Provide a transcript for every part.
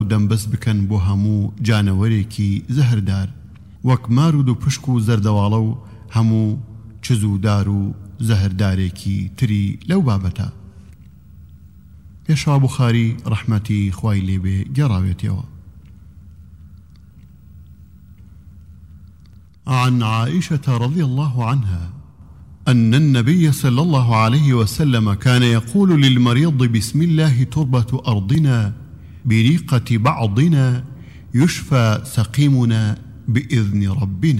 دەمبەست بکەن بۆ هەموو جانەوەرێکی زەهردار وەک مارود و پشک و زەردەواڵە و هەموو چزودار و زەهردارێکی تری لەو بابەتە. پێشوا بوخاری ڕەحمەتی خوای لێبێ گەڕاوێتەوە. عن عائشة رضي الله عنها أن النبي صلى الله عليه وسلم كان يقول للمريض بسم الله تربة أرضنا بريقة بعضنا يشفى سقيمنا بإذن ربنا.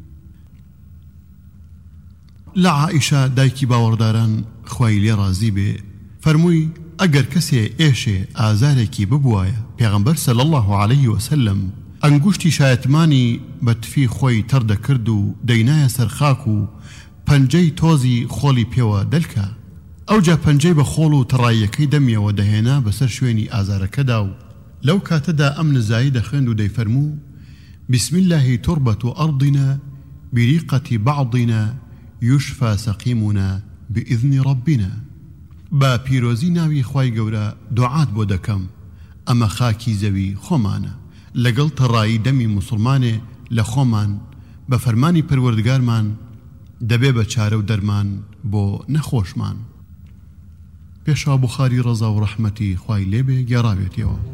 لعائشة دايكي باورداران خوایلی رازی بێ فەرمووی ئەگەر کەسێ ئێشێ ئازارێکی ببوایە پێغەمبەر صلی الله عليه وسلم ئەنگوشتی شایەتمانی بە تفی خۆی تەردەکرد و دەینایە سەر خاک و پەنجەی تۆزی خۆڵی پێوە دەلکە ئەوجا پەنجەی بە خۆڵ و تەڕاییەکەی دەمیەوە دەهێنا بەسەر شوێنی ئازارەکەدا و لەو کاتەدا ئەم نزایی دەخوێند و دەیفەرموو بسم الله تربة أرضنا بريقة بعضنا يشفى سقيمنا بإذن ربنا. با پیرۆزی ناوی خوای گەورە دوعات بۆ دەکەم ئەمە خاکی زەوی خۆمانە لەگەڵ تەڕایی دەمی موسڵمانێ لە خۆمان بە فەرمانی پەروەردگارمان دەبێ بە چارە و دەرمان بۆ نەخۆشمان. پێشوا بوخاری ڕەزا و ڕەحمەتی خوای لێبێ گێڕاوێتەوە.